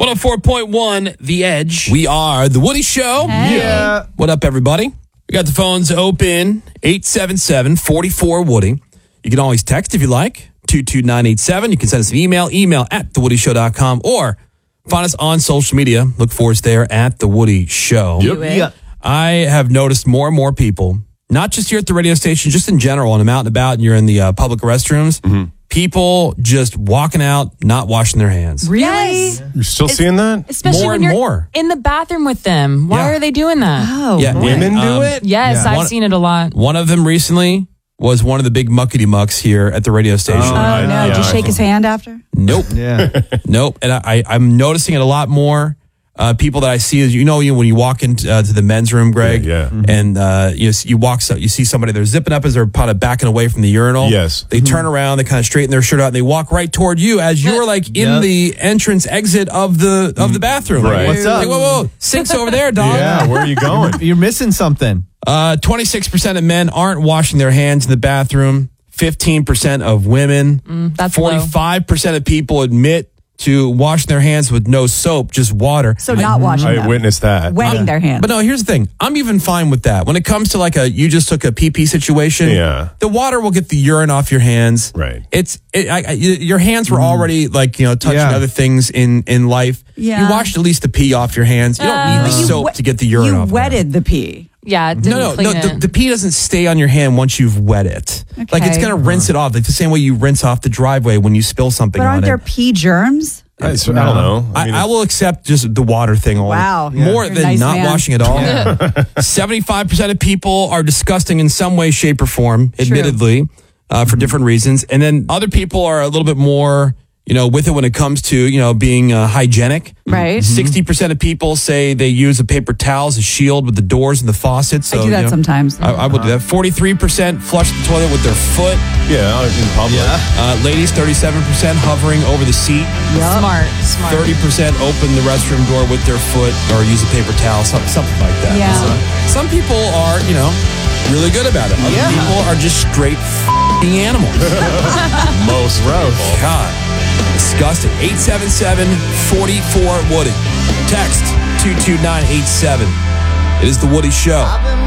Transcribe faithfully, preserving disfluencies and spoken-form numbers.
one oh four point one, The Edge. We are The Woody Show. Hey. Yeah. What up, everybody? We got the phones open, eight seven seven, four four, Woody. You can always text if you like, two two nine eight seven. You can send us an email, email at the woody show dot com, or find us on social media. Look for us there at The Woody Show. Yep. Yep. I have noticed more and more people, not just here at the radio station, just in general, when I'm out and about and you're in the uh, public restrooms, mm-hmm. people just walking out, not washing their hands. Really? Yes. You're still It's, seeing that? Especially More when and you're more. in the bathroom with them. Why Yeah. are they doing that? Oh, Yeah, boy. Women do Um, it? Yes, Yeah. I've One- seen it a lot. One of them recently was one of the big muckety mucks here at the radio station. Oh, I- no. yeah, Did you I shake his hand after? Nope. Yeah. Nope. And I, I, I'm noticing it a lot more. Uh, people that I see, is you know, you when you walk into uh, to the men's room, Greg, Yeah, yeah. and uh, you you walk, so, you see somebody they're zipping up as they're kind of backing away from the urinal. Yes. They turn around, they kind of straighten their shirt out, and they walk right toward you as you're like in Yep. the entrance exit of the of the bathroom. Right. Like, What's up? Like, whoa, whoa, sink's over there, dog. Yeah, where are you going? You're missing something. Uh, twenty-six percent of men aren't washing their hands in the bathroom. fifteen percent of women. Mm, that's low. forty-five percent of people admit to washing their hands with no soap, just water. So not washing I them. witnessed that. Wetting their hands. But no, here's the thing. I'm even fine with that. When it comes to like a, you just took a pee pee situation. Yeah. The water will get the urine off your hands. Right. It's, it, I, I, your hands were already like, you know, touching Yeah. other things in, in life. Yeah. You washed at least the pee off your hands. You don't Uh, need the But you soap wet- to get the urine you off. wetted the pee. Yeah, it didn't No, no, clean no. it. The, the pee doesn't stay on your hand once you've wet it. Like it's Okay. going to rinse it off. Like the same way you rinse off the driveway when you spill something But on aren't it. there pee germs? I, I don't know. I, mean, I will accept just the water thing only. Wow. More You're a than nice not man. washing at all. seventy-five percent of people are disgusting in some way, shape, or form, admittedly, uh, for different reasons. And then other people are a little bit more, you know, with it when it comes to, you know, being uh, hygienic. Right. sixty percent of people say they use a paper towel as a shield with the doors and the faucets. So, I do that you know, sometimes. I, I would do that. forty-three percent flush the toilet with their foot. yeah, in public. Uh, ladies, thirty-seven percent hovering over the seat. Smart, smart. thirty percent open the restroom door with their foot or use a paper towel, some, something like that. Yeah. So, some people are, you know, really good about it. Other Yeah. people are just straight f***ing animals. Most people. God, disgusting. eight seven seven, four four, Woody. Text two two nine eight seven. It is The Woody Show.